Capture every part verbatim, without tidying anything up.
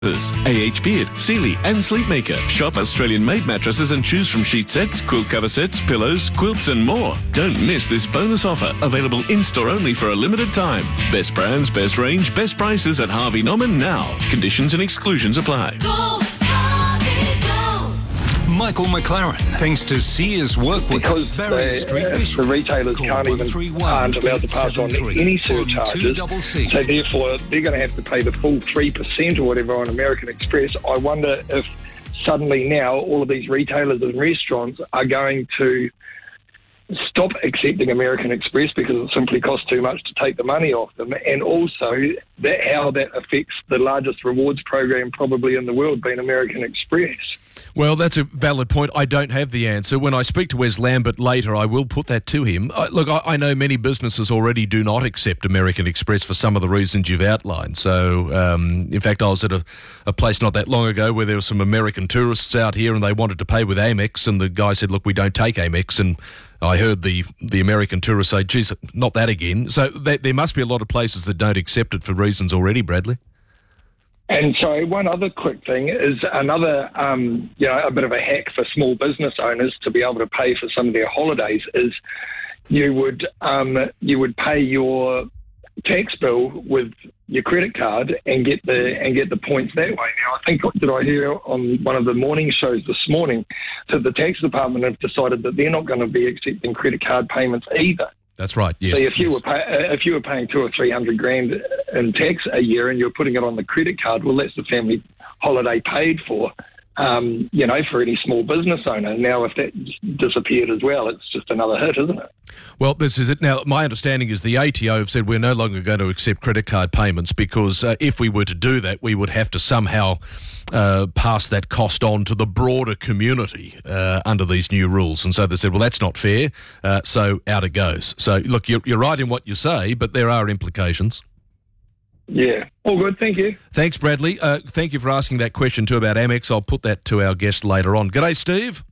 A H Beard, Sealy and Sleepmaker. Shop Australian-made mattresses and choose from sheet sets, quilt cover sets, pillows, quilts and more. Don't miss this bonus offer, available in-store only for a limited time. Best brands, best range, best prices at Harvey Norman now. Conditions and exclusions apply. Go, Harvey, go. Michael McLaren, thanks to Sears work with because Barry the, Street uh, Visual. the retailers Call can't even aren't allowed to pass on any surcharges, so therefore they're going to have to pay the full three percent or whatever on American Express. I wonder if suddenly now all of these retailers and restaurants are going to stop accepting American Express because it simply costs too much to take the money off them, and also that how that affects the largest rewards program probably in the world, being American Express. Well, that's a valid point. I don't have the answer. When I speak to Wes Lambert later, I will put that to him. I, look, I, I know many businesses already do not accept American Express for some of the reasons you've outlined. So, um, in fact, I was at a, a place not that long ago where there were some American tourists out here and they wanted to pay with Amex, and the guy said, look, we don't take Amex, and I heard the, the American tourist say, geez, not that again. So they, there must be a lot of places that don't accept it for reasons already, Bradley. And so one other quick thing is another, um, you know, a bit of a hack for small business owners to be able to pay for some of their holidays is you would um, you would pay your tax bill with your credit card and get the and get the points that way. Now, I think, did I hear on one of the morning shows this morning that the tax department have decided that they're not going to be accepting credit card payments either. That's right. Yes. So if you yes. were pay, uh, if you were paying two or three hundred grand in tax a year and you're putting it on the credit card, well, that's the family holiday paid for. Um, you know, for any small business owner. Now, if that disappeared as well, it's just another hit, isn't it? Well, this is it. Now, my understanding is the A T O have said we're no longer going to accept credit card payments because uh, if we were to do that, we would have to somehow uh, pass that cost on to the broader community uh, under these new rules. And so they said, well, that's not fair, uh, so out it goes. So, look, you're, you're right in what you say, but there are implications. Yeah, all good, thank you. Thanks, Bradley. Uh, thank you for asking that question too about Amex. I'll put that to our guest later on. G'day, Steve.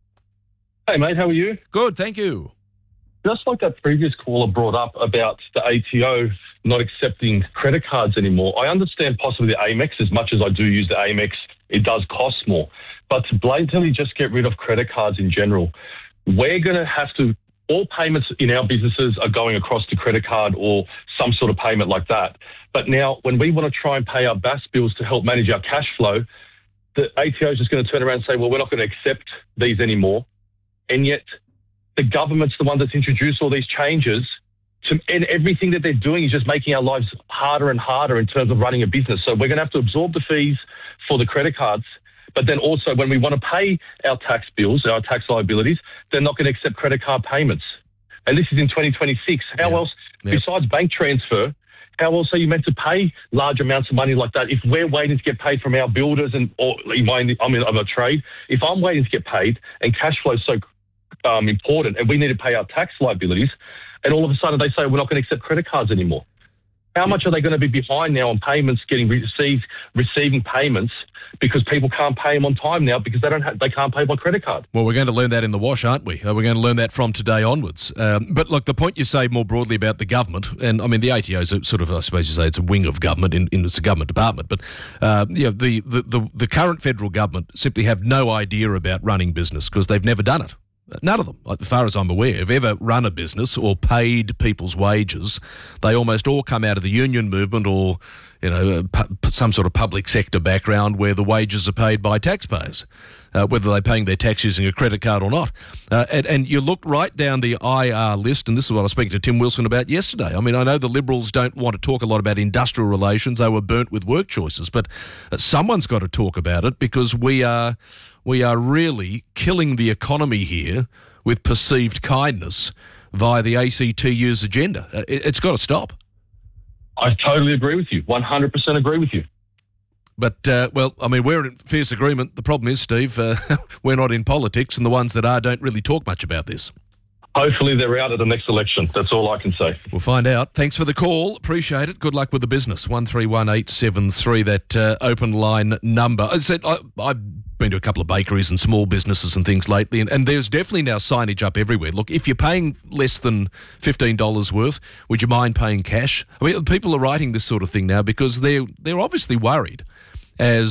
Hey, mate, how are you? Good, thank you. Just like that previous caller brought up about the A T O not accepting credit cards anymore, I understand possibly the Amex. As much as I do use the Amex, it does cost more. But to blatantly just get rid of credit cards in general, we're going to have to, all payments in our businesses are going across to credit card or some sort of payment like that. But now when we want to try and pay our B A S bills to help manage our cash flow, the A T O is just going to turn around and say, well, we're not going to accept these anymore. And yet the government's the one that's introduced all these changes to, and everything that they're doing is just making our lives harder and harder in terms of running a business. So we're going to have to absorb the fees for the credit cards. But then also when we want to pay our tax bills, our tax liabilities, they're not going to accept credit card payments. And this is in twenty twenty-six. How yeah. else, yeah. besides bank transfer, how else are you meant to pay large amounts of money like that if we're waiting to get paid from our builders and, or I mean, I'm a trade, if I'm waiting to get paid and cash flow is so um, important and we need to pay our tax liabilities, and all of a sudden they say we're not going to accept credit cards anymore. How much are they going to be behind now on payments, getting received, receiving payments because people can't pay them on time now because they don't have, they can't pay by credit card? Well, we're going to learn that in the wash, aren't we? Uh, we're going to learn that from today onwards. Um, but look, the point you say more broadly about the government, and I mean the A T O is a sort of, I suppose you say, it's a wing of government in, in it's a government department. But uh, yeah, the, the the the current federal government simply have no idea about running business because they've never done it. None of them, as far as I'm aware, have ever run a business or paid people's wages. They almost all come out of the union movement or, you know, pu- some sort of public sector background where the wages are paid by taxpayers, uh, whether they're paying their tax using a credit card or not. Uh, and, and you look right down the I R list, and this is what I was speaking to Tim Wilson about yesterday. I mean, I know the Liberals don't want to talk a lot about industrial relations. They were burnt with work choices, but uh, someone's got to talk about it because we are... We are really killing the economy here with perceived kindness via the A C T U's agenda. It, it's got to stop. I totally agree with you. one hundred percent agree with you. But, uh, well, I mean, we're in fierce agreement. The problem is, Steve, uh, we're not in politics, and the ones that are don't really talk much about this. Hopefully they're out at the next election. That's all I can say. We'll find out. Thanks for the call. Appreciate it. Good luck with the business. one three one eight seven three, that uh, open line number. I said I, I've been to a couple of bakeries and small businesses and things lately, and, and there's definitely now signage up everywhere. Look, if you're paying less than fifteen dollars worth, would you mind paying cash? I mean, people are writing this sort of thing now because they're they're obviously worried as